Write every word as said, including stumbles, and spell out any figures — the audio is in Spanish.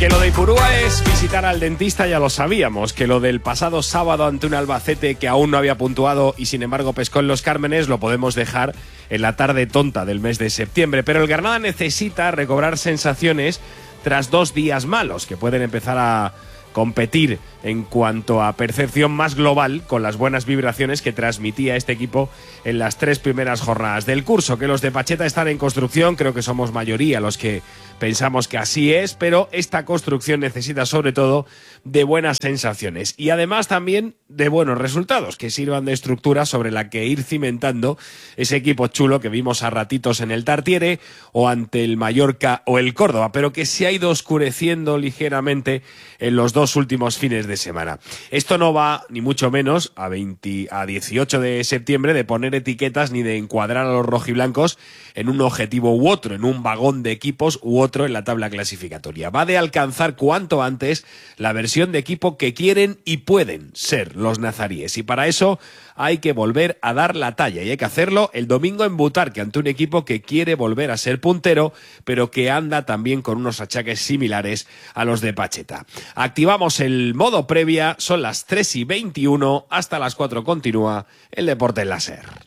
Que lo de Ipurúa es visitar al dentista ya lo sabíamos, que lo del pasado sábado ante un Albacete que aún no había puntuado y sin embargo pescó en Los Cármenes lo podemos dejar en la tarde tonta del mes de septiembre, pero el Granada necesita recobrar sensaciones tras dos días malos que pueden empezar a competir en cuanto a percepción más global con las buenas vibraciones que transmitía este equipo en las tres primeras jornadas del curso. Que los de Pacheta están en construcción, creo que somos mayoría los que pensamos que así es, pero esta construcción necesita sobre todo de buenas sensaciones y además también de buenos resultados que sirvan de estructura sobre la que ir cimentando ese equipo chulo que vimos a ratitos en el Tartiere o ante el Mallorca o el Córdoba, pero que se ha ido oscureciendo ligeramente en los dos últimos fines de semana. Esto no va, ni mucho menos, a, veinte, a dieciocho de septiembre de poner etiquetas ni de encuadrar a los rojiblancos en un objetivo u otro, en un vagón de equipos u otro en la tabla clasificatoria. Va de alcanzar cuanto antes la versión de equipo que quieren y pueden ser los nazaríes. Y para eso hay que volver a dar la talla y hay que hacerlo el domingo en Butarque ante un equipo que quiere volver a ser puntero, pero que anda también con unos achaques similares a los de Pacheta. Activamos el modo previa, son las tres y veintiuno, hasta las cuatro continúa el Deporte en la SER.